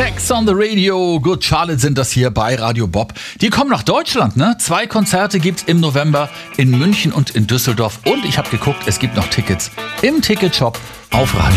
Sex on the Radio, Good Charlotte sind das hier bei Radio Bob. Die kommen nach Deutschland, ne? 2 Konzerte gibt's im November in München und in Düsseldorf. Und ich habe geguckt, es gibt noch Tickets im Ticketshop auf Radio